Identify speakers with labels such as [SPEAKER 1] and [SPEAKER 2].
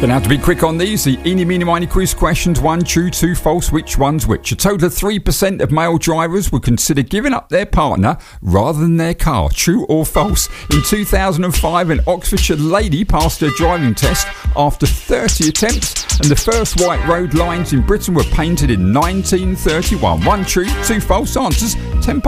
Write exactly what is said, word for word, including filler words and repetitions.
[SPEAKER 1] Gonna have to be quick on these. The eeny, meeny, miny quiz questions. One true, two false. Which one's which? A total of three percent of male drivers would consider giving up their partner rather than their car. True or false? In two thousand five, an Oxfordshire lady passed her driving test after thirty attempts, and the first white road lines in Britain were painted in nineteen thirty-one. One true, two false answers. ten